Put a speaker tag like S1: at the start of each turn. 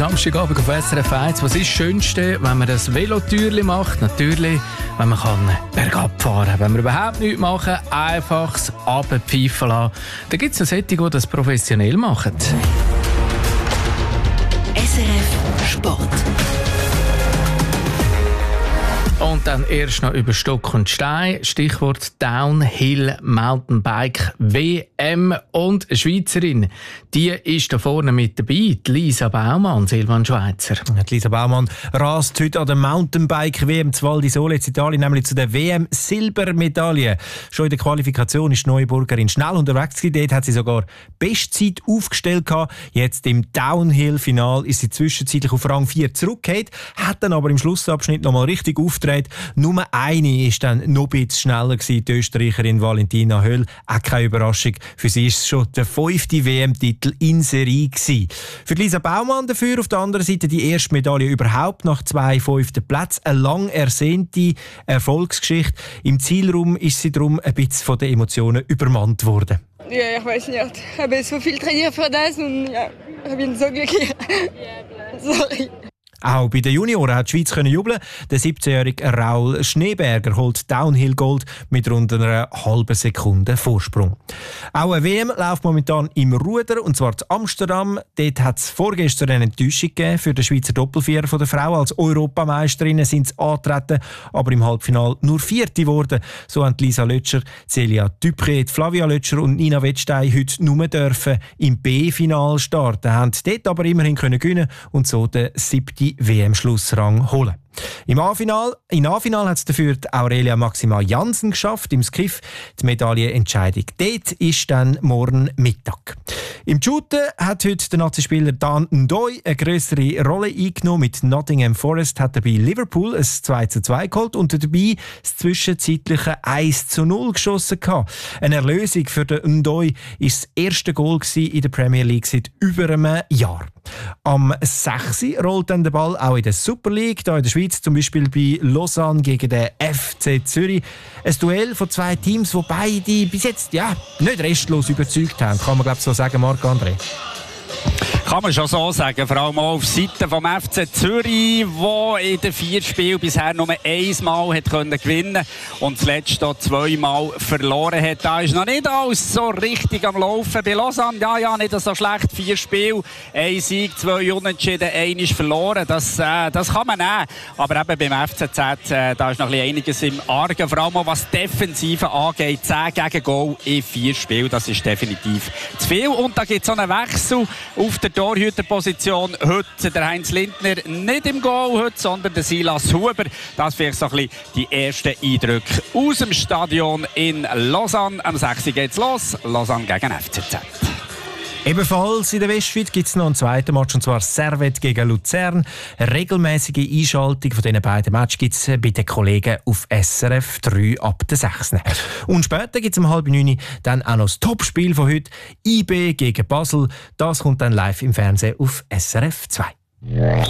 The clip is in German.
S1: Samstagabend auf SRF 1. Was ist das Schönste, wenn man das Velotürli macht? Natürlich, wenn man bergab fahren kann. Wenn wir überhaupt nichts machen, einfach das Runterpfeifen lassen. Da gibt es noch solche, die das professionell machen.
S2: SRF Sport.
S1: Und dann erst noch über Stock und Stein. Stichwort Downhill Mountainbike WM. Und eine Schweizerin, die ist da vorne mit dabei. Die Lisa Baumann, Silvan Schweizer.
S3: Die Lisa Baumann rast heute an der Mountainbike WM zu Val di Sole in Italien, nämlich zu der WM Silbermedaille. Schon in der Qualifikation ist die Neuburgerin schnell unterwegs gewesen. Dort hat sie sogar Bestzeit aufgestellt gehabt. Jetzt im Downhill-Final ist sie zwischenzeitlich auf Rang 4 zurückgekehrt, hat dann aber im Schlussabschnitt noch mal richtig aufgetreten. Nur eine ist dann noch ein bisschen schneller gewesen, die Österreicherin Valentina Höll. Auch keine Überraschung. Für sie ist es schon der 5. WM-Titel in Serie gewesen. Für Lisa Baumann dafür auf der anderen Seite die erste Medaille überhaupt nach 2 5. Plätzen. Eine lang ersehnte Erfolgsgeschichte. Im Zielraum ist sie darum ein bisschen von den Emotionen übermannt worden.
S4: Ja, ich weiß nicht. Ich habe so viel trainiert für das und ja, ich bin so glücklich. Sorry.
S3: Auch bei den Junioren hat die Schweiz jubeln. Der 17-jährige Raul Schneeberger holt Downhill Gold mit rund einer halben Sekunde Vorsprung. Auch eine WM läuft momentan im Ruder, und zwar zu Amsterdam. Dort hat es vorgestern eine Enttäuschung gegeben für den Schweizer Doppelvierer von der Frau. Als Europameisterinnen sind sie angetreten, aber im Halbfinale nur Vierte geworden. So haben Lisa Lötscher, Celia Dupré, Flavia Lötscher und Nina Wettstein heute nur dürfen im B-Final starten, haben dort aber immerhin können gewinnen und so den 7. WM-Schlussrang holen. In A-Final hat es dafür Aurelia Maxima Jansen geschafft, im Skiff die Medaillenentscheidung. Dort ist dann morgen Mittag. Im Shooten hat heute der Nazi-Spieler Dan Ndoi eine grössere Rolle eingenommen. Mit Nottingham Forest hat er bei Liverpool ein 2:2 geholt und dabei das zwischenzeitliche 1:0 geschossen gehabt. Eine Erlösung für den Ndoi ist das erste Goal in der Premier League seit über einem Jahr. Am 6. rollt dann der Ball auch in der Super League, hier in der Schweiz, zum Beispiel bei Lausanne gegen den FC Zürich. Ein Duell von 2 Teams, die beide bis jetzt nicht restlos überzeugt haben, kann man glaube ich so sagen, Marc-André.
S5: Kann man schon so sagen, vor allem auch auf Seite vom FC Zürich, der in den 4 Spielen bisher nur einmal hat gewinnen konnte und zuletzt auch 2-mal verloren hat. Da ist noch nicht alles so richtig am Laufen. Bei Lausanne, nicht so schlecht. 4 Spiele, 1 Sieg, 2 Unentschieden, 1 verloren. Das kann man nehmen. Aber eben beim FCZ, da ist noch einiges im Argen. Vor allem auch was Defensive angeht. 10 gegen Goal in 4 Spielen, das ist definitiv zu viel. Und da gibt es so einen Wechsel auf der Torhüterposition. Heute der Heinz Lindner nicht im Goal, heute, sondern der Silas Huber. Das vielleicht so ein bisschen die ersten Eindrücke aus dem Stadion in Lausanne. Am 6. geht's los. Lausanne gegen FCZ.
S3: Ebenfalls in der Westschweiz gibt es noch einen zweiten Match, und zwar Servette gegen Luzern. Eine regelmäßige Einschaltung von diesen beiden Matches gibt es bei den Kollegen auf SRF 3 ab der 6. Und später gibt es um 8:30 dann auch noch das Topspiel von heute, IB gegen Basel. Das kommt dann live im Fernsehen auf SRF 2.